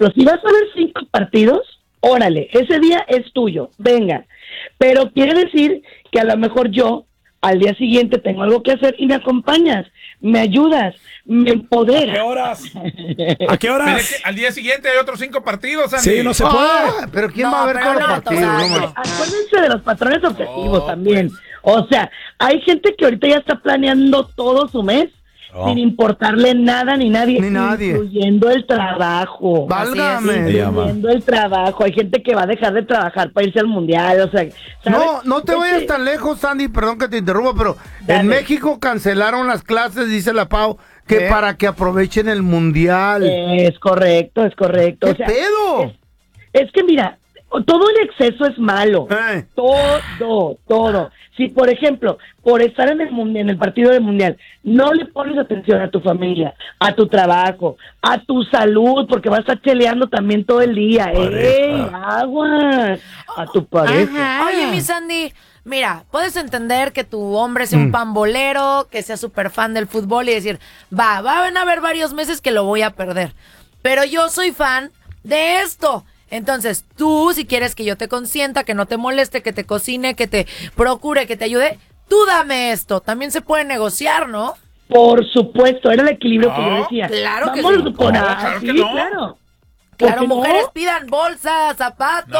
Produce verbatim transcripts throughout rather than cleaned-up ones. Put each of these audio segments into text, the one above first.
ejemplo, si vas a ver cinco partidos, órale, ese día es tuyo, venga. Pero quiere decir que a lo mejor yo al día siguiente tengo algo que hacer y me acompañas, me ayudas, me empoderas. ¿A qué horas? ¿A qué horas? Pero es que al día siguiente hay otros cinco partidos, Andy. Sí, no se puede. Ah, pero ¿quién No, va a ver pero todos los no, partidos? no, No, no. Acuérdense de los patrones objetivos Oh, también. pues. O sea, hay gente que ahorita ya está planeando todo su mes Oh. sin importarle nada ni nadie, Ni nadie. incluyendo el trabajo. Válgame. Sí, ama. Incluyendo el trabajo. Hay gente que va a dejar de trabajar para irse al mundial, o sea, ¿sabes? No, no te Es vayas que- tan lejos, Sandy, perdón que te interrumpa, pero Dale. en México cancelaron las clases, dice la Pau, que ¿Qué? para que aprovechen el mundial. Es correcto, es correcto. ¿Qué O sea, pedo? es que mira, todo el exceso es malo. Eh. Todo, todo. Si, por ejemplo, por estar en el mundial, en el partido del mundial, no le pones atención a tu familia, a tu trabajo, a tu salud, porque vas a estar cheleando también todo el día. ¡Ey, aguas! A tu pareja. Oye, mi Sandy, mira, puedes entender que tu hombre sea un pambolero, que sea súper fan del fútbol y decir, va, van a haber varios meses que lo voy a perder. Pero yo soy fan de esto. Entonces, tú, si quieres que yo te consienta, que no te moleste, que te cocine, que te procure, que te ayude, tú dame esto. También se puede negociar, ¿no? Por supuesto, era el equilibrio que yo No, decía. claro que Vamos sí. con No, ah, claro sí, que no. claro. Claro, ¿Por qué no? mujeres pidan bolsas, zapatos,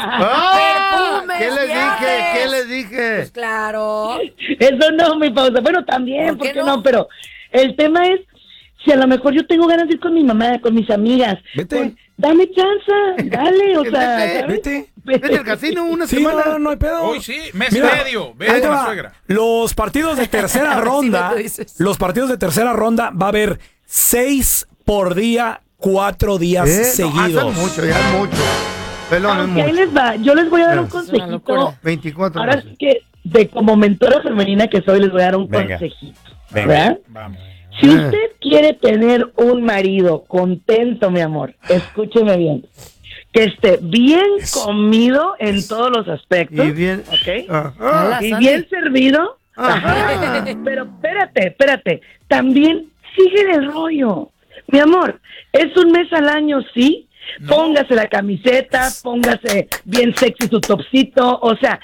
¡Ah! perfumes, ¿Qué les dije? viajes. ¿Qué les dije? Pues claro. Eso no, mi pausa. Bueno, también, ¿Por ¿por qué qué no? no? Pero el tema es, si a lo mejor yo tengo ganas de ir con mi mamá, con mis amigas, Vete. con- dame chance, dale, o sea, Vete, ¿sabes? Vete. Vete al casino una Sí, semana. no, no hay pedo. Uy, sí, mes Mira, y medio. Ve ahí te con la va. suegra. Los partidos de tercera A ver si ronda, me lo dices. los partidos de tercera ronda va a haber seis por día, cuatro días ¿Eh? No, seguidos. hacen mucho, ya es mucho. Pelón, es Aunque ahí mucho. les va, yo les voy a dar un Es una consejito. locura. veinticuatro Ahora meses. sí que, de como mentora femenina que soy, les voy a dar un Venga. consejito. Venga. ¿Verdad? Vamos. Si Ah. usted quiere tener un marido contento, mi amor, escúcheme bien, que esté bien comido en todos los aspectos, Y bien. ¿ok? Ajá. Hola, Y Sandy. bien servido. Ajá. Pero espérate, espérate. También sigue el rollo. Mi amor, es un mes al año, ¿sí? No. Póngase la camiseta, póngase bien sexy su topsito, o sea,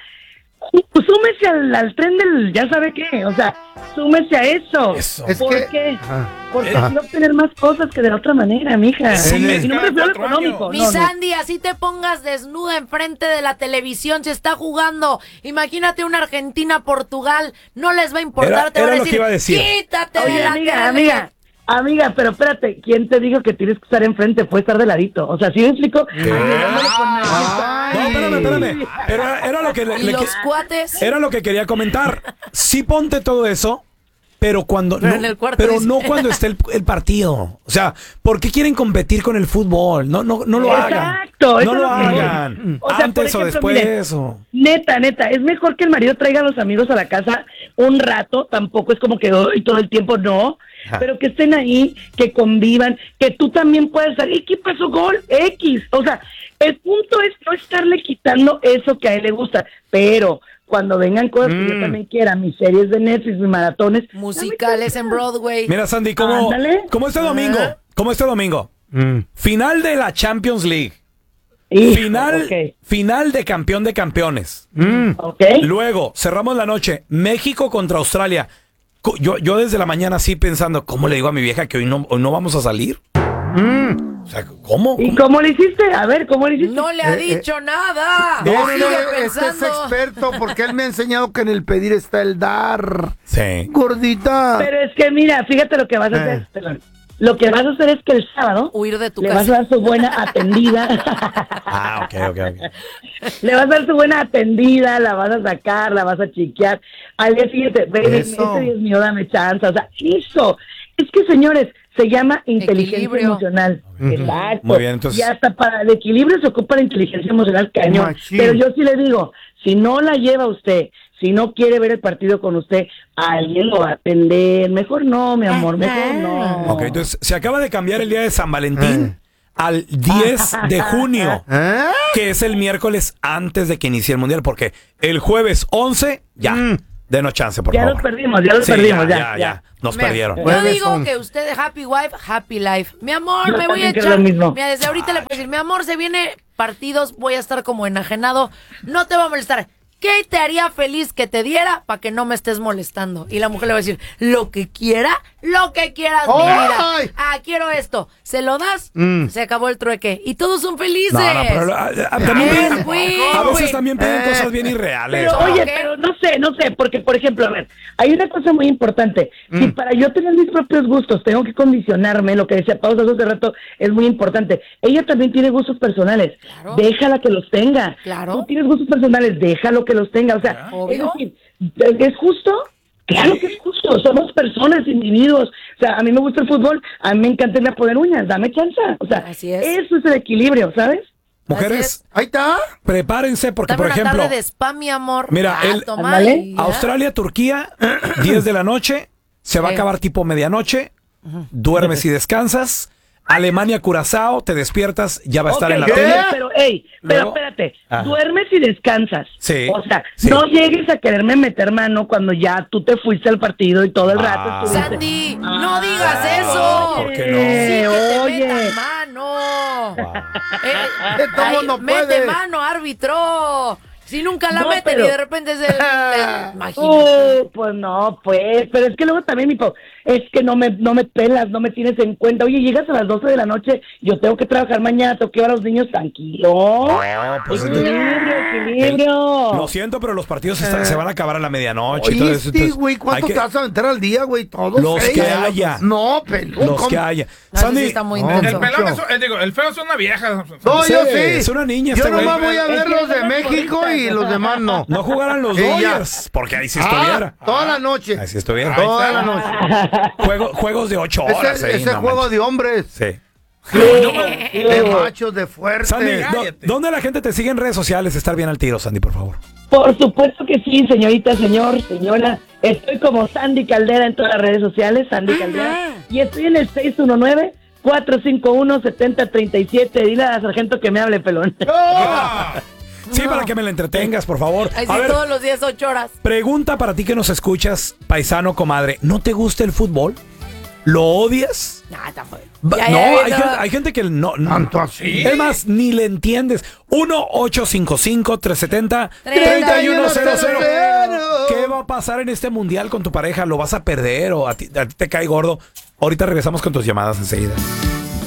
sú- súmese al, al tren del ya sabe qué, o sea, súmese a eso. Eso. Es ¿Por que- qué? Ajá. Porque Ajá. así va a obtener más cosas que de la otra manera, mija. Sí, y no me cada refiero a lo cuatro económico. años. Mi no, no. Sandy, así te pongas desnuda enfrente de la televisión, se está jugando. Imagínate una Argentina-Portugal, no les va a importar, Era- te van era a lo que decir, iba a decir. quítate de Oye, la amiga, tele. amiga, amiga, pero espérate, ¿quién te dijo que tienes que estar enfrente? Puede estar de ladito. O sea, ¿sí me explico? Mirándole con el- No, espérame, espérame. Era, era lo que le- Y le- los que- cuates. era lo que quería comentar. Sí ponte todo eso, pero cuando Pero no, en el cuarto pero dice. no cuando esté el, el partido. O sea, ¿por qué quieren competir con el fútbol? No, no, no lo hagan. Exacto, eso No es lo lo que voy. hagan. O sea, Antes por o ejemplo, después. mire, o... Neta, neta, es mejor que el marido traiga a los amigos a la casa un rato, tampoco es como que hoy todo el tiempo, no, Ajá. pero que estén ahí, que convivan, que tú también puedes salir, ¿qué pasó gol? X, o sea, el punto es no estarle quitando eso que a él le gusta, pero cuando vengan cosas que yo Mm. también quiera, mis series de Netflix, mis maratones, Musicales en Broadway. Mira, Sandy, como, Ándale. como este domingo, Ajá. como este domingo, Mm. final de la Champions League, Hijo, final, ok, final de campeón de campeones. Mm. ok. Luego, cerramos la noche, México contra Australia. Co- Yo, yo desde la mañana así pensando, ¿cómo le digo a mi vieja que hoy no, hoy no vamos a salir? Mm. O sea, ¿cómo? ¿Y ¿Cómo? cómo le hiciste? A ver, ¿cómo le hiciste? No le ha Eh, eh. dicho nada. No, no, Sigue no, este es pensando. experto porque él me ha enseñado que en el pedir está el dar. Sí. Gordita. Pero es que mira, fíjate lo que vas a Eh. hacer, perdón. Lo que vas a hacer es que el sábado Huir de tu le casa. vas a dar su buena atendida. Ah, ok, ok, ok. Le vas a dar su buena atendida, la vas a sacar, la vas a chiquear. Al día siguiente, baby, Eso. este día es mío, dame chance. O sea, eso. Es que, señores, se llama inteligencia Equilibrio. emocional. Ujú. Exacto. Muy bien, entonces- Y hasta para el equilibrio se ocupa la inteligencia emocional cañón. Machín. Pero yo sí le digo, si no la lleva usted, si no quiere ver el partido con usted, alguien lo va a atender. Mejor no, mi amor, mejor no. Ok, entonces se acaba de cambiar el día de San Valentín Eh. al diez de junio, ¿Eh? que es el miércoles antes de que inicie el mundial, porque el jueves once, ya, Mm. Denos chance, por Ya favor. los perdimos, ya los Sí, perdimos, ya, ya, ya, ya. ya. Nos Mira, perdieron. Yo Bueno, digo son- que usted, happy wife, happy life. Mi amor, Yo me voy a también creo echar. lo mismo. Mira, desde ahorita le puedo decir, mi amor, se viene partidos, voy a estar como enajenado. No te va a molestar. ¿Qué te haría feliz que te diera para que no me estés molestando? Y la mujer le va a decir, lo que quiera, lo que quieras, mi vida. ¡Ay! Ah, quiero esto. ¿Se lo das? Mm. Se acabó el trueque. Y todos son felices. No, no, pero a, a- también Bien, piden- güey, a veces güey. también piden Eh. cosas bien irreales. Pero oye, Ok. pero no sé, no sé, porque por ejemplo, a ver, hay una cosa muy importante. Si para yo tener mis propios gustos tengo que condicionarme, lo que decía Pausa hace rato es muy importante. Ella también tiene gustos personales. Claro. Déjala que los tenga. Claro. Tú tienes gustos personales, déjalo que los tenga. O sea, Obvio. es decir, ¿es justo? Claro que es justo, somos personas, individuos. O sea, a mí me gusta el fútbol, a mí me encanta irme a poner uñas, dame chance. O sea, Así es. eso es el equilibrio, ¿sabes? Mujeres, Ahí está. prepárense porque, Dame por una ejemplo, tarde de spa, mi amor. mira, Ah, el- toma Ándale. y ya. Australia, Turquía, diez de la noche, se va a Sí. acabar tipo medianoche, duermes y descansas. Alemania, Curazao, te despiertas, ya va a estar Ok, en la pero, tele. Pero, hey, pero Luego- espérate, Ah. duermes y descansas. Sí, O sea, sí. no llegues a quererme meter mano cuando ya tú te fuiste al partido y todo el rato Ah. estuviste. Sandy, Ah, no digas eso. ¿por qué no? Eh, Sí, que te oye. metan mano. Eh, De todo ahí, no mete puede. mano, árbitro. Si nunca la No, meten pero- y de repente es el... el- imagínate. Uh, pues no, pues, pero es que luego también, mi pau, es que no me, no me pelas, no me tienes en cuenta. Oye, llegas a las doce de la noche, yo tengo que trabajar mañana, tengo que llevar a los niños tranquilo. pues, Equilibrio, equilibrio. Lo siento, pero los partidos están- se van a acabar a la medianoche. y todo Oye, eso, este, entonces güey, hay ¿cuánto que- te vas a aventar al día, güey? Todos Los seis. que haya. No, pelón. Los ¿cómo? que haya. No, ese sí Sandy, está muy no, intenso. El pelón es, eh, digo, el feo es una vieja. No, Sí, yo sí. es una niña Yo este güey. nomás voy a Es ver que los de son México futbolistas, y o los sea. demás no. no jugaran los Sí, ya. Dodgers, porque ahí sí estuviera. Ah, toda la noche. Ahí sí estuviera. Toda la noche. Juego- juegos de ocho horas. Ese, ahí, ese no juego manches. de hombres. Sí. De machos, de fuertes. Sandy, ¿dó- cállate. ¿dónde la gente te sigue en redes sociales? Estar bien al tiro, Sandy, por favor. Por supuesto que sí, señorita, señor, señora. Estoy como Sandy Caldera en todas las redes sociales, Sandy Caldera. Y estoy en el seis uno nueve, cuatro cinco uno, siete cero tres siete. Dile a la sargento que me hable, pelón. Ah, Sí, No. para que me la entretengas, por favor. Ahí sí, A ver, todos los días, ocho horas. pregunta para ti que nos escuchas, paisano, comadre. ¿No te gusta el fútbol? ¿Lo odias? Nah, tampoco. Ba- Ya, no, ya, hay, ya. gente, hay gente que no. no. Tanto así. Es más, ni le entiendes. uno ocho cinco cinco, tres siete cero, tres treinta y uno uno cero cero cero. cero. ¿Qué va a pasar en este mundial con tu pareja? ¿Lo vas a perder o a ti, a ti te cae gordo? Ahorita regresamos con tus llamadas enseguida.